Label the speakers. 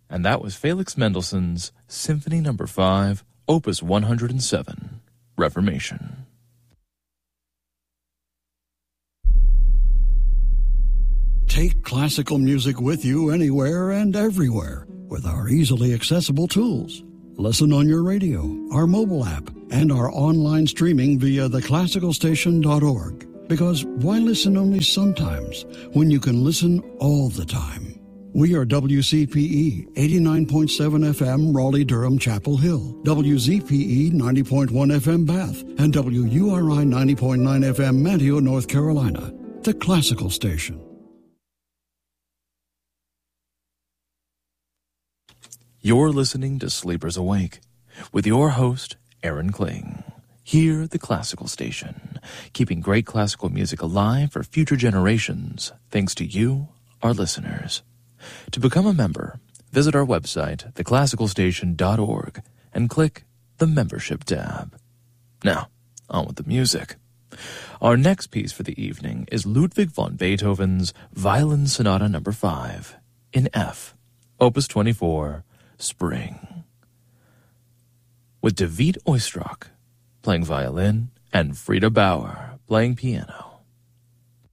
Speaker 1: And that was Felix Mendelssohn's Symphony No. 5, Opus 107, Reformation.
Speaker 2: Take classical music with you anywhere and everywhere with our easily accessible tools. Listen on your radio, our mobile app, and our online streaming via theclassicalstation.org. Because why listen only sometimes when you can listen all the time? We are WCPE 89.7 FM Raleigh-Durham Chapel Hill, WZPE 90.1 FM Bath, and WURI 90.9 FM Manteo, North Carolina. The Classical Station.
Speaker 1: You're listening to Sleepers Awake with your host, Aaron Kling. Here, the Classical Station, keeping great classical music alive for future generations, thanks to you, our listeners. To become a member, visit our website, theclassicalstation.org, and click the Membership tab. Now, on with the music. Our next piece for the evening is Ludwig van Beethoven's Violin Sonata No. 5 in F, Opus 24, Spring, with David Oistrakh playing violin and Frida Bauer playing piano.